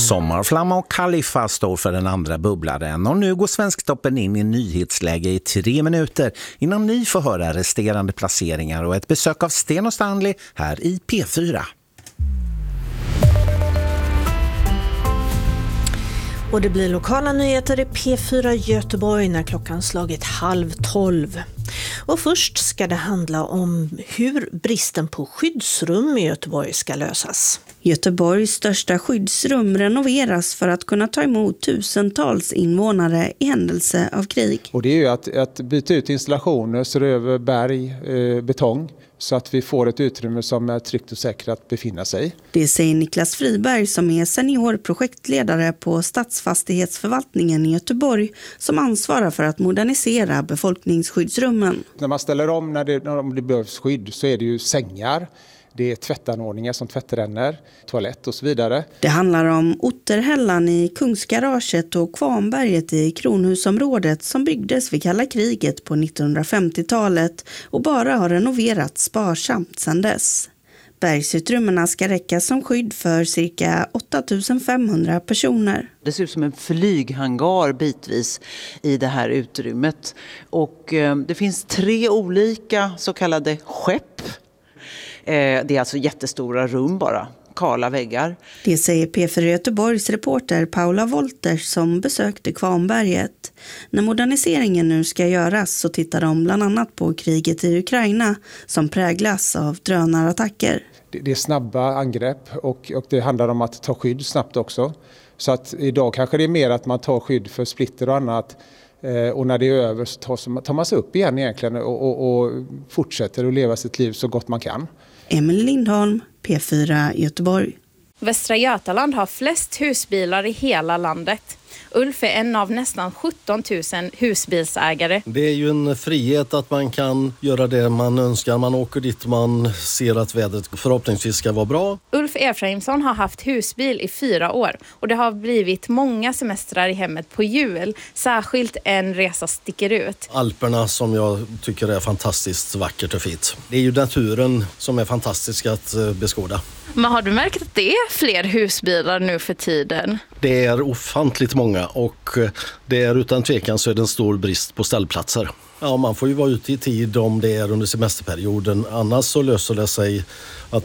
Sommarflamma och Khalifa står för den andra bubblaren och nu går Svensktoppen in i nyhetsläge i 3 minuter innan ni får höra resterande placeringar och ett besök av Sten och Stanley här i P4. Och det blir lokala nyheter i P4 Göteborg när klockan slagit 11:30. Och först ska det handla om hur bristen på skyddsrum i Göteborg ska lösas. Göteborgs största skyddsrum renoveras för att kunna ta emot tusentals invånare i händelse av krig. Och det är ju att byta ut installationer, så över berg, betong, så att vi får ett utrymme som är tryggt och säkert att befinna sig i. Det säger Niklas Friberg som är senior projektledare på Stadsfastighetsförvaltningen i Göteborg som ansvarar för att modernisera befolkningsskyddsrummen. När man ställer om när det behövs skydd så är det ju sängar. Det är tvättanordningar som tvättrännor, toalett och så vidare. Det handlar om Otterhällan i Kungsgaraget och Kvarnberget i Kronhusområdet som byggdes vid kalla kriget på 1950-talet och bara har renoverats sparsamt sedan dess. Bergsutrymmena ska räcka som skydd för cirka 8500 personer. Det ser ut som en flyghangar bitvis i det här utrymmet. Och det finns 3 olika så kallade skepp. Det är alltså jättestora rum bara, kala väggar. Det säger P4 Göteborgs reporter Paula Wolters som besökte Kvarnberget. När moderniseringen nu ska göras så tittar de bland annat på kriget i Ukraina som präglas av drönarattacker. Det är snabba angrepp och det handlar om att ta skydd snabbt också. Så att idag kanske det är mer att man tar skydd för splitter och annat. Och när det är över så tar man sig upp igen egentligen och fortsätter att leva sitt liv så gott man kan. Emil Lindholm, P4 Göteborg. Västra Götaland har flest husbilar i hela landet. Ulf är en av nästan 17 000 husbilsägare. Det är ju en frihet att man kan göra det man önskar. Man åker dit man ser att vädret förhoppningsvis ska vara bra. Ulf Efraimsson har haft husbil i 4 år och det har blivit många semestrar i hemmet på jul. Särskilt en resa sticker ut. Alperna som jag tycker är fantastiskt vackert och fint. Det är ju naturen som är fantastisk att beskåda. Men har du märkt att det är fler husbilar nu för tiden? Det är ofantligt många och det är utan tvekan så är det en stor brist på ställplatser. Ja, man får ju vara ute i tid om det är under semesterperioden. Annars så löser det sig att